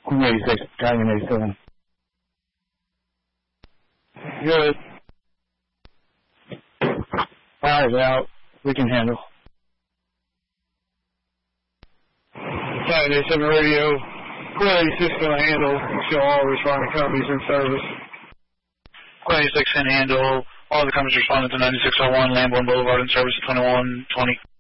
Queen 86, Guardian 87. Good. Fire's out. We can handle. Guardian 87 radio. Queen 86 going to handle. Show all responding companies in service. Queen 86 can handle. All the companies responding to 9601 Lambourne Boulevard in service at 2120.